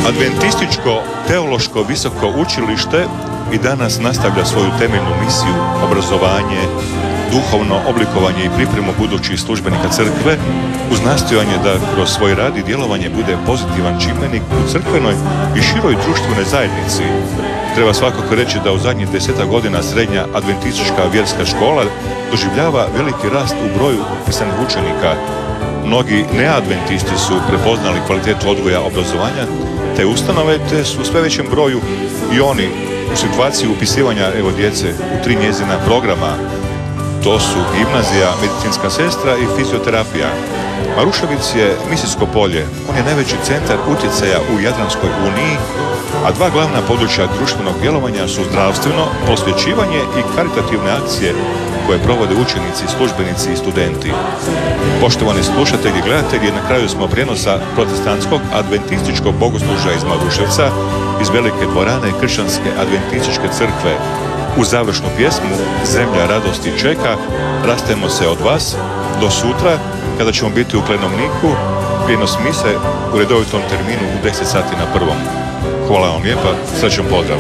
Adventističko teološko visoko učilište i danas nastavlja svoju temeljnu misiju, obrazovanje, duhovno oblikovanje i pripremu budućih službenika crkve, uz nastojanje da kroz svoj rad i djelovanje bude pozitivan čimbenik u crkvenoj i široj društvenoj zajednici. Treba svakako reći da u zadnjih 10 godina srednja adventistička vjerska škola doživljava veliki rast u broju upisanih učenika. Mnogi neadventisti su prepoznali kvalitetu odgoja obrazovanja te ustanove, te su u sve većem broju i oni u situaciji upisivanja djece u 3 njezina programa. To su gimnazija, medicinska sestra i fizioterapija. Maruševic je misijsko polje. On je najveći centar utjecaja u Jadranskoj uniji, a 2 glavna područja društvenog djelovanja su zdravstveno, posvećivanje i karitativne akcije koje provode učenici, službenici i studenti. Poštovani slušatelji i gledatelji, na kraju smo prijenosa protestantskog adventističkog bogoslužja iz Maruševca, iz velike dvorane Kršćanske adventističke crkve. U završnu pjesmu Zemlja radosti čeka, rastajemo se od vas do sutra kada ćemo biti u Klenovniku, prijenos mise u redovitom terminu u 10 sati na prvom. Hvala vam lijepa, srećan pozdrav.